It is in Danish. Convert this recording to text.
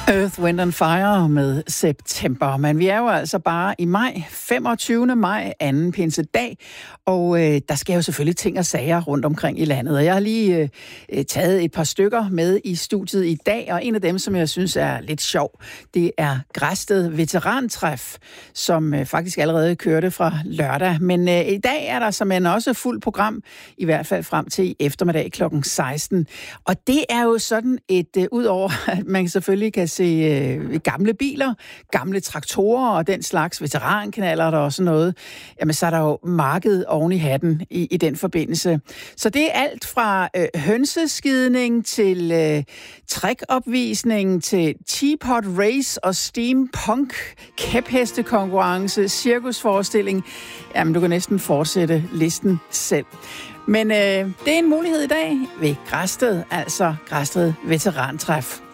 Earth, Wind and Fire med September. Men vi er jo altså bare i maj, 25. maj, anden pinsedag, og der sker jo selvfølgelig ting og sager rundt omkring i landet. Og jeg har lige taget et par stykker med i studiet i dag, og en af dem, som jeg synes er lidt sjov, det er Græsted Veterantræf, som faktisk allerede kørte fra lørdag. Men i dag er der såmænd også fuldt program, i hvert fald frem til eftermiddag kl. 16. Og det er jo sådan et, udover at man selvfølgelig kan se gamle biler, gamle traktorer og den slags veterankanaler og sådan noget, jamen så er der jo marked oven i hatten i den forbindelse. Så det er alt fra hønseskidning til trækopvisning til teapot race og steampunk, kæphestekonkurrence, cirkusforestilling. Jamen du kan næsten fortsætte listen selv. Men det er en mulighed i dag ved Græsted, altså Græsted Veterantræf.